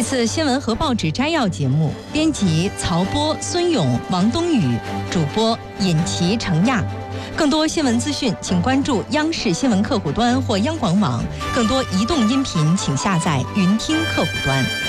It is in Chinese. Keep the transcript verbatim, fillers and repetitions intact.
次新闻和报纸摘要节目，编辑曹波、孙勇、王冬雨，主播尹琪、程亚。更多新闻资讯，请关注央视新闻客户端或央广网。更多移动音频，请下载云听客户端。